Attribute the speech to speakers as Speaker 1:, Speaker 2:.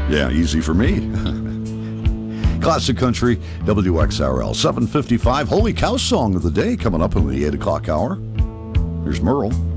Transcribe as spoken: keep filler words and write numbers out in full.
Speaker 1: Yeah, easy for me. Classic Country, W X R L. seven fifty-five, Holy Cow Song of the Day coming up in the eight o'clock hour. Here's Merle.